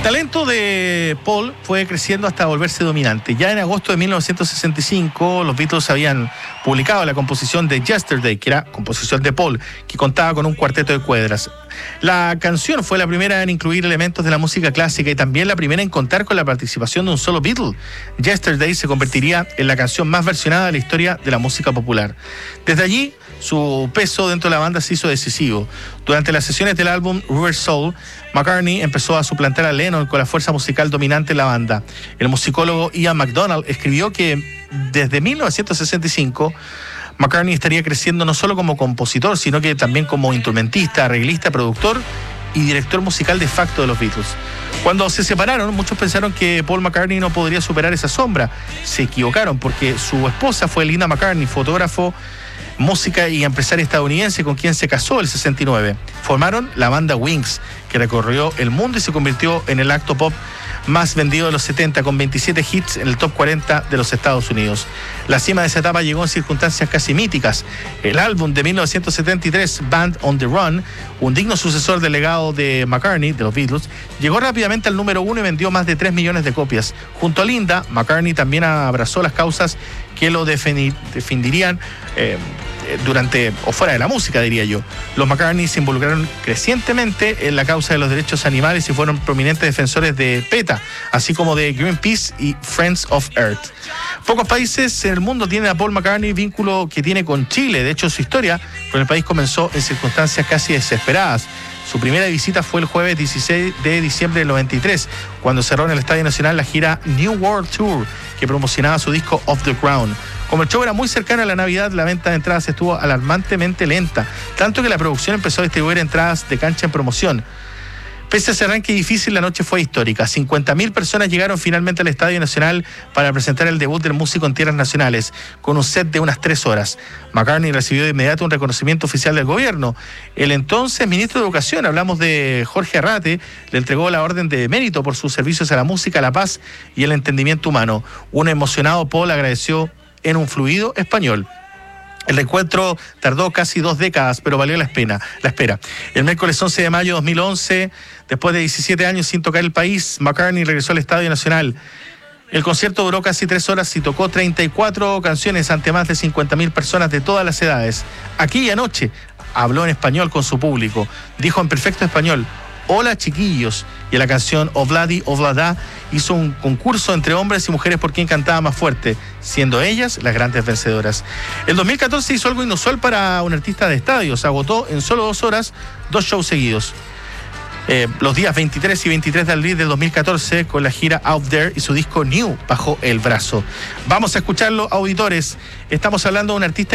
talento de Paul fue creciendo hasta volverse dominante. Ya en agosto de 1965, los Beatles habían publicado la composición de Yesterday, que era composición de Paul, que contaba con un cuarteto de cuerdas. La canción fue la primera en incluir elementos de la música clásica y también la primera en contar con la participación de un solo Beatle. Yesterday se convertiría en la canción más versionada de la historia de la música popular. Desde allí, su peso dentro de la banda se hizo decisivo. Durante las sesiones del álbum River Soul, McCartney empezó a suplantar a Lennon con la fuerza musical dominante en la banda. El musicólogo Ian MacDonald escribió que desde 1965 McCartney estaría creciendo no solo como compositor, sino que también como instrumentista, arreglista, productor y director musical de facto de los Beatles. Cuando se separaron, muchos pensaron que Paul McCartney no podría superar esa sombra. Se equivocaron porque su esposa fue Linda McCartney, fotógrafo, música y empresaria estadounidense con quien se casó en el 69. Formaron la banda Wings, que recorrió el mundo y se convirtió en el acto pop más vendido de los 70, con 27 hits en el top 40 de los Estados Unidos. La cima de esa etapa llegó en circunstancias casi míticas. El álbum de 1973, Band on the Run, un digno sucesor del legado de McCartney, de los Beatles, llegó rápidamente al número 1 y vendió más de 3 millones de copias. Junto a Linda, McCartney también abrazó las causas que lo defenderían durante o fuera de la música, diría yo. Los McCartney se involucraron crecientemente en la causa de los derechos animales y fueron prominentes defensores de PETA, así como de Greenpeace y Friends of Earth. Pocos países en el mundo tienen a Paul McCartney vínculo que tiene con Chile. De hecho, su historia con el país comenzó en circunstancias casi desesperadas. Su primera visita fue el jueves 16 de diciembre del 93, cuando cerró en el Estadio Nacional la gira New World Tour, que promocionaba su disco Off the Ground. Como el show era muy cercano a la Navidad, la venta de entradas estuvo alarmantemente lenta, tanto que la producción empezó a distribuir entradas de cancha en promoción. Pese a ese arranque difícil, la noche fue histórica. 50.000 personas llegaron finalmente al Estadio Nacional para presentar el debut del músico en tierras nacionales, con un set de unas 3 horas. McCartney recibió de inmediato un reconocimiento oficial del gobierno. El entonces ministro de Educación, hablamos de Jorge Arrate, le entregó la orden de mérito por sus servicios a la música, la paz y el entendimiento humano. Un emocionado Paul agradeció en un fluido español. El reencuentro tardó casi 2 décadas, pero valió la espera. El miércoles 11 de mayo de 2011, después de 17 años sin tocar el país, McCartney regresó al Estadio Nacional. El concierto duró casi 3 horas y tocó 34 canciones ante más de 50.000 personas de todas las edades. Aquella noche habló en español con su público. Dijo en perfecto español: "Hola, chiquillos", y en la canción Obladi Oblada hizo un concurso entre hombres y mujeres por quién cantaba más fuerte, siendo ellas las grandes vencedoras. El 2014 hizo algo inusual para un artista de estadios. Agotó en solo 2 horas 2 shows seguidos. Los días 23 y 23 de abril del 2014, con la gira Out There y su disco New bajo el brazo. Vamos a escucharlo, auditores. Estamos hablando de un artista